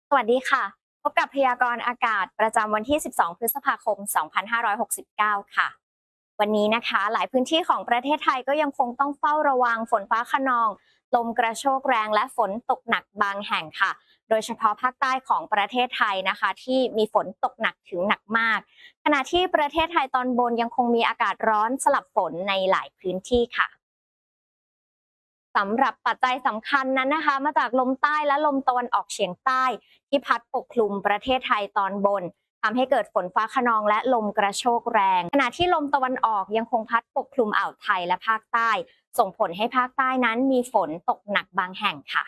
สวัสดีค่ะพบกับพยากรณ์อากาศประจำวันที่ 12 พฤษภาคม 2569 ค่ะวันนี้นะคะหลายพื้นที่ของประเทศไทยก็ยังคงต้องเฝ้าระวังฝนฟ้าคะนองลมกระโชกแรงและฝนตกหนักบางแห่งค่ะโดยเฉพาะภาคใต้ของประเทศไทยนะคะที่มีฝนตกหนักถึงหนักมากขณะที่ประเทศไทยตอนบนยังคงมีอากาศร้อนสลับฝนในหลายพื้นที่ค่ะ สำหรับปัจจัยสำคัญนั้นนะคะมาจากลมใต้และลมตะวันออกเฉียงใต้ที่พัดปกคลุมประเทศไทยตอนบนทำให้เกิดฝนฟ้าคะนองและลมกระโชกแรงขณะที่ลมตะวันออกยังคงพัดปกคลุมอ่าวไทยและภาคใต้ส่งผลให้ภาคใต้นั้นมีฝนตกหนักบางแห่งค่ะ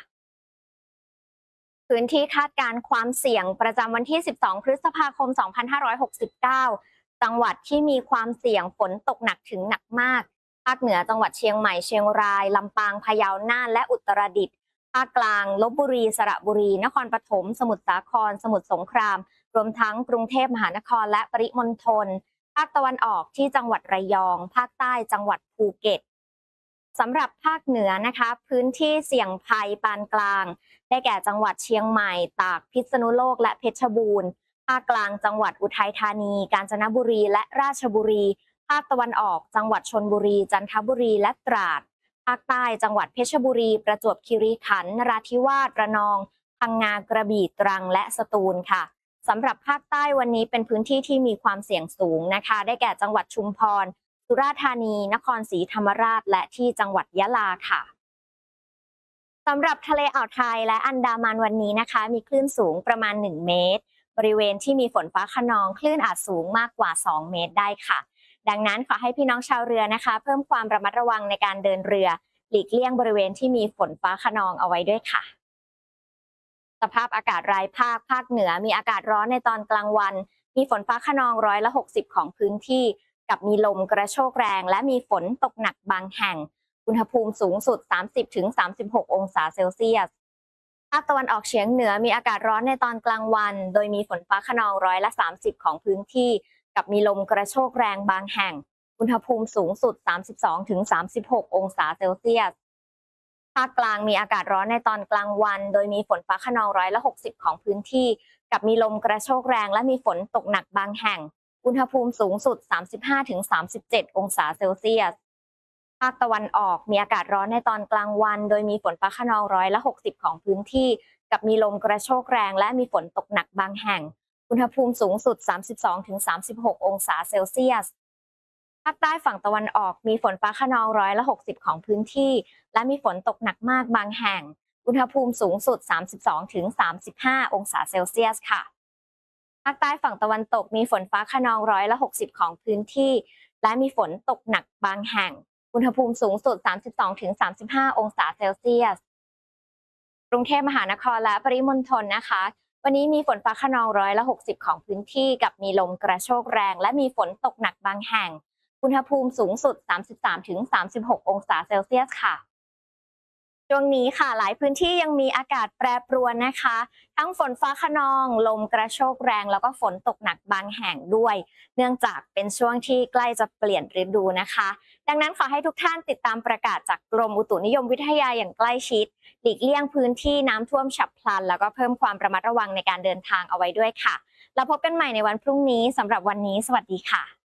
พื้นที่คาดการณ์ความเสี่ยงประจำวันที่ 12 พฤษภาคม 2569 จังหวัดที่มีความเสี่ยงฝนตกหนักถึงหนักมาก ภาคเหนือจังหวัดเชียงใหม่ เชียงราย ลำปาง พะเยา น่าน และอุตรดิตถ์ภาคกลาง ลพบุรี สระบุรี นครปฐม สมุทรสาคร สมุทรสงคราม รวมทั้งกรุงเทพมหานครและปริมณฑลภาคตะวันออกที่จังหวัดระยอง ภาคใต้จังหวัดภูเก็ต สำหรับภาคเหนือนะคะพื้นที่เสี่ยงภัยปานกลางได้แก่จังหวัดเชียงใหม่ตากพิษณุโลกและเพชรบูรณ์ภาคกลางจังหวัดอุทัยธานีกาญจนบุรีและราชบุรีภาคตะวันออกจังหวัดชลบุรีจันทบุรีและตราดภาคใต้จังหวัดเพชรบุรีประจวบคีรีขันธ์นราธิวาสระนองพังงากระบี่ตรังและสตูลค่ะสำหรับภาคใต้วันนี้เป็นพื้นที่ที่มีความเสี่ยงสูงนะคะได้แก่จังหวัดชุมพรสุราษฎร์ธานีนครศรีธรรมราชและที่จังหวัดยะลาค่ะสำหรับทะเลอ่าวไทยและอันดามันวันนี้นะคะมีคลื่นสูงประมาณ1เมตรบริเวณที่มีฝนฟ้าคะนองคลื่นอาจสูงมากกว่า2เมตรได้ค่ะดังนั้นขอให้พี่น้องชาวเรือนะคะเพิ่มความระมัดระวังในการเดินเรือหลีกเลี่ยงบริเวณที่มีฝนฟ้าคะนองเอาไว้ด้วยค่ะ สภาพอากาศรายภาคภาคเหนือมีอากาศร้อนในตอนกลางวันมีฝนฟ้าคะนอง60%ของพื้นที่กับมีลมกระโชกแรงและมีฝนตกหนักบางแห่งอุณหภูมิสูงสุด30-36องศาเซลเซียสภาคตะวันออกเฉียงเหนือมีอากาศร้อนในตอนกลางวันโดยมีฝนฟ้าคะนอง30%ของพื้นที่กับมีลมกระโชกแรงบางแห่งอุณหภูมิสูงสุด32-36องศาเซลเซียส ภาคกลางมีอากาศร้อนในตอนกลางวันโดยมีฝนฟ้าคะนอง60%ของพื้นที่กับมีลมกระโชกแรงและมีฝนตกหนักบางแห่งอุณหภูมิสูงสุด35-37องศาเซลเซียสภาคตะวันออกมีอากาศร้อนในตอนกลางวันโดยมีฝนฟ้าคะนอง60%ของพื้นที่กับมีลมกระโชกแรงและมีฝนตกหนักบางแห่งอุณหภูมิสูงสุด32-36องศาเซลเซียส ภาคใต้ฝั่งตะวันออกมีฝนฟ้าคะนอง60%ของพื้นที่และมีฝนตกหนักมากบางแห่งอุณหภูมิสูงสุด32-35องศาเซลเซียสค่ะภาคใต้ฝั่งตะวันตกมีฝนฟ้าคะนอง60%ของพื้นที่และมีฝนตกหนักบางแห่งอุณหภูมิสูงสุด32-35องศาเซลเซียสกรุงเทพมหานครและปริมณฑลนะคะวันนี้มีฝนฟ้าคะนอง60%ของพื้นที่กับมีลมกระโชกแรงและมีฝนตกหนักบางแห่งอุณหภูมิสูงสุด33-36องศาเซลเซียสค่ะช่วงนี้ค่ะหลายพื้นที่ยังมีอากาศแปรปรวนนะคะทั้งฝนฟ้าคะนองลมกระโชกแรงแล้วก็ฝนตกหนักบางแห่งด้วยเนื่องจากเป็นช่วงที่ใกล้จะเปลี่ยนฤดูนะคะดังนั้นขอให้ทุกท่านติดตามประกาศจากกรมอุตุนิยมวิทยาอย่างใกล้ชิดหลีกเลี่ยงพื้นที่น้ำท่วมฉับพลันแล้วก็เพิ่มความระมัดระวังในการเดินทางเอาไว้ด้วยค่ะแล้วพบกันใหม่ในวันพรุ่งนี้สำหรับวันนี้สวัสดีค่ะ